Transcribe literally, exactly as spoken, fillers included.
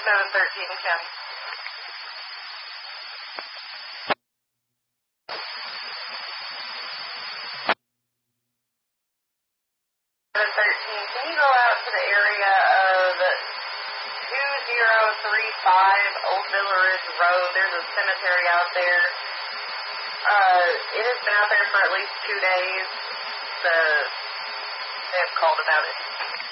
seven thirteen, Ken. seven thirteen, can you go out to the area of two zero three five Old Villa Ridge Road? There's a cemetery out there. Uh, it has been out there for at least two days. The, they have called about it.